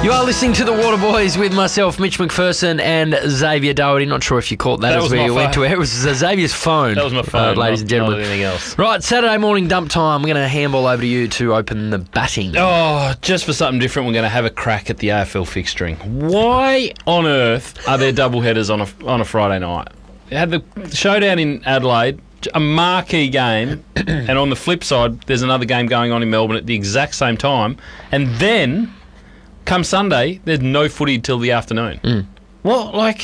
You are listening to The Waterboys with myself, Mitch McPherson, and Xavier Doherty. Not sure if you caught that as we went to air. It was Xavier's phone. That was my phone, ladies and gentlemen. Not anything else. Right, Saturday morning dump time. We're going to handball over to you to open the batting. Oh, just for something different, we're going to have a crack at the AFL fixturing. Why on earth are there double headers on a Friday night? They had the showdown in Adelaide, a marquee game, and on the flip side, there's another game going on in Melbourne at the exact same time, and then come Sunday, there's no footy till the afternoon. What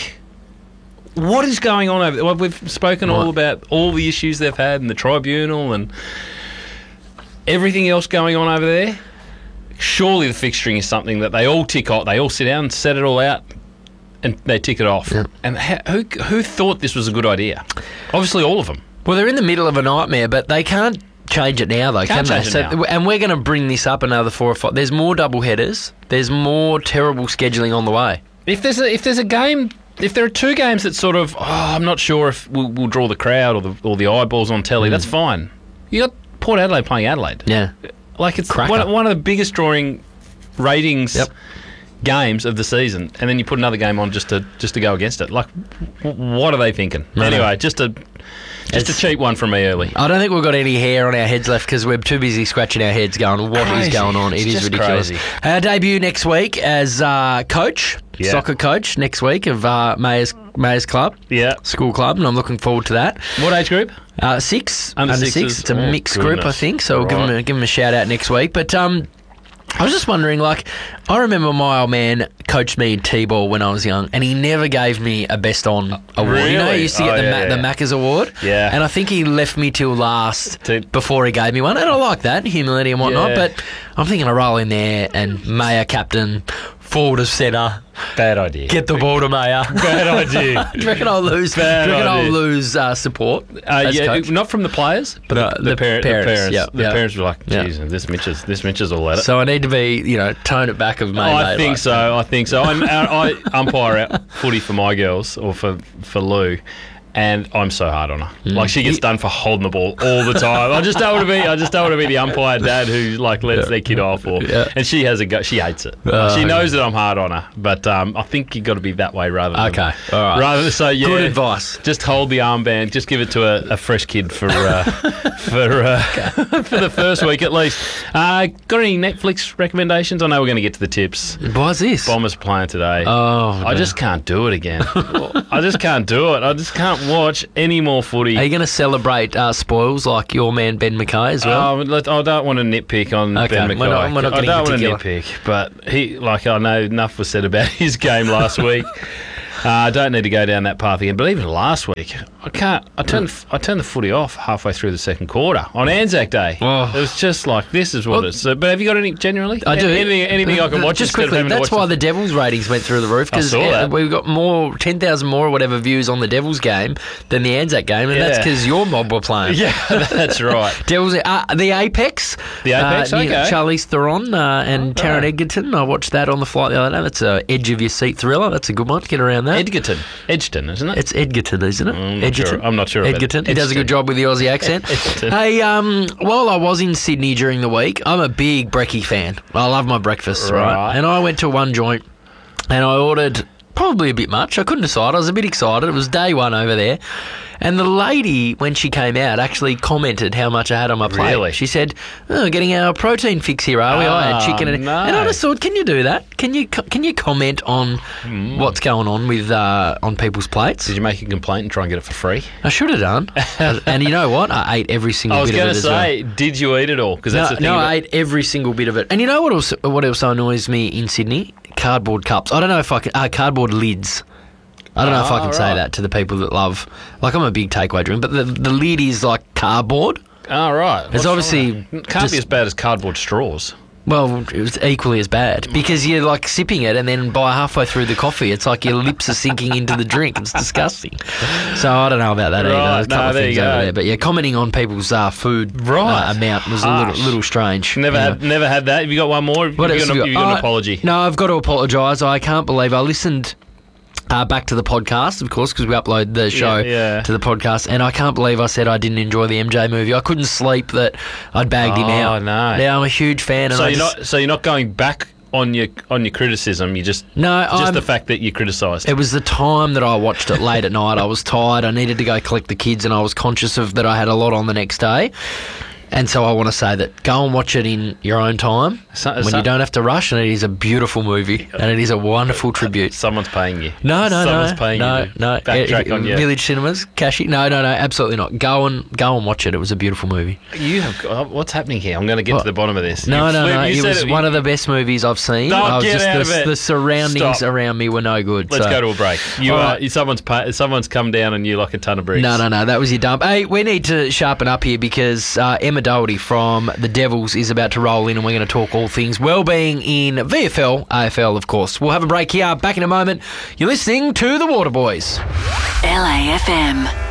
is going on over there? Well, we've spoken all about all the issues they've had and the tribunal and everything else going on over there. Surely the fixturing is something that they all tick off. They all sit down and set it all out and they tick it off. Yeah. And who thought this was a good idea? Obviously all of them. Well, they're in the middle of a nightmare, but they can't change it now, though, can they? And we're going to bring this up another 4 or 5. There's more double headers. There's more terrible scheduling on the way. If there's a game, if there are two games that sort of, I'm not sure if we'll draw the crowd or the eyeballs on telly, that's fine. You got Port Adelaide playing Adelaide. Yeah, like it's one of the biggest drawing ratings games of the season, and then you put another game on just to go against it. Like, what are they thinking? Anyway, just a cheap one from me early. I don't think we've got any hair on our heads left because we're too busy scratching our heads going, what is going on? It is ridiculous. Crazy. Our debut next week as coach, soccer coach next week of Mayors Club, school club, and I'm looking forward to that. What age group? 6. Under 6. It's a mixed group, I think, so we'll give them a shout out next week. But I was just wondering, I remember my old man coached me in T-ball when I was young, and he never gave me a best on award. Really? You know, he used to get the Maccas award. Yeah. And I think he left me till last before he gave me one, and I like that, humility and whatnot, but I'm thinking I roll in there and Mayor captain, forward of centre. Bad idea. Get the ball to Mayor. Bad idea. Do you reckon I'll lose? I'll lose support? Coach? Not from the players, but the parents. The parents were like, "Jesus, this Mitch is all at it." So I need to be, tone it back of May. I think so. I umpire out footy for my girls or for Lou. And I'm so hard on her. She gets done for holding the ball all the time. I just don't want to be the umpire dad who lets their kid off, and she has a go. She hates it. She knows that I'm hard on her, but I think you got to be that way rather than all right. Rather so good advice. Just hold the armband. Just give it to a fresh kid for the first week at least. Got any Netflix recommendations? I know we're going to get to the tips. Why's this? Bombers playing today. Oh, I just can't do it again. I just can't do it. I just can't watch any more footy. Are you going to celebrate spoils like your man Ben McKay as well? I don't want to nitpick on Ben McKay. We're not I don't want to particular. nitpick, but I know enough was said about his game last week. I don't need to go down that path again. But even last week, I can't. I turned the footy off halfway through the second quarter on Anzac Day. Oh. It was just like, this is what it's. But have you got any generally? I do. Anything I can watch? Just quickly, that's why the Devils ratings went through the roof, because we've got 10,000 more or whatever views on the Devils game than the Anzac game, and that's because your mob were playing. Yeah, that's right. Devils, the Apex. The Apex, okay. Charlize Theron and Taron Egerton. I watched that on the flight the other day. That's a edge of your seat thriller. That's a good one. Get around that. Edgerton, isn't it? It's Edgerton, isn't it? I'm not sure. Edgerton. He does a good job with the Aussie accent. Hey, while I was in Sydney during the week, I'm a big brekkie fan. I love my breakfast, right? And I went to one joint and I ordered probably a bit much. I couldn't decide. I was a bit excited. It was day one over there. And the lady, when she came out, actually commented how much I had on my plate. Really? She said, getting our protein fix here, are we? I had chicken. And I just thought, can you do that? Can you comment on what's going on with on people's plates? Did you make a complaint and try and get it for free? I should have done. And you know what? I ate every single bit of it as well. I was going to say, did you eat it all? Because that's the thing. No, I ate every single bit of it. And you know what else annoys me in Sydney? Cardboard cups. I don't know if I can... cardboard lids. I don't know if I can say that to the people that love... I'm a big takeaway drink, but the lid is like cardboard. Oh, right. It's obviously... It can't be as bad as cardboard straws. Well, it's equally as bad because you're sipping it, and then by halfway through the coffee, it's like your lips are sinking into the drink. It's disgusting. So I don't know about that either. There's a couple of things over there, but commenting on people's food amount was a little strange. Never had that. Have you got one more? Have you got an apology? No, I've got to apologise. I can't believe I listened. Back to the podcast, of course, because we upload the show to the podcast, and I can't believe I said I didn't enjoy the MJ movie. I couldn't sleep that I'd bagged him out. No. Yeah, I'm a huge fan. So you're not going back on your criticism. You just No, the fact that you criticised. It was the time that I watched it late at night. I was tired. I needed to go collect the kids, and I was conscious of that I had a lot on the next day. And so I want to say that go and watch it in your own time when you don't have to rush, and it is a beautiful movie, and it is a wonderful tribute. Someone's paying you. Someone's paying you. No. Backtrack on your Village Cinemas, Cashy. No, absolutely not. Go and watch it. It was a beautiful movie. You have what's happening here? I'm going to get to the bottom of this. No. It was one of the best movies I've seen. The surroundings around me were no good. Let's go to a break. Someone's come down on you like a ton of bricks. No. That was your dump. Hey, we need to sharpen up here because Emma Doherty from the Devils is about to roll in, and we're going to talk all things wellbeing in VFL, AFL, of course. We'll have a break here. Back in a moment. You're listening to The Waterboys. LAFM.